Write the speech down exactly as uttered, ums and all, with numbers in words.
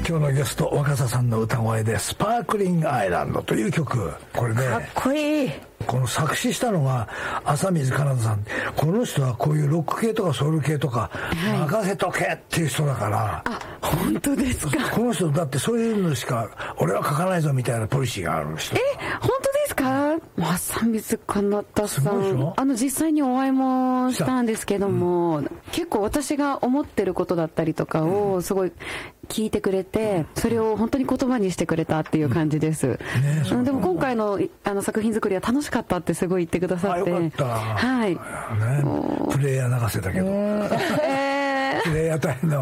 今日のゲスト若狭さんの歌声でスパークリングアイランドという曲、これねかっこいい。 この作詞したのが浅水奏さん。この人はこういうロック系とかソウル系とか、はい、任せとけっていう人だから。 あ、本当ですか。 この人だってそういうのしか俺は書かないぞみたいなポリシーがある人。 え、本当ですか。浅水奏さん、あの実際にお会いもしたんですけども、うん、結構私が思ってることだったりとかをすごい聞いてくれて、それを本当に言葉にしてくれたっていう感じです、うんね、でも今回のあの作品作りは楽しかったってすごい言ってくださって。 あ、よかった、 はい、 ね、プレイヤー泣かせたけど、えー、プレイヤー大変だ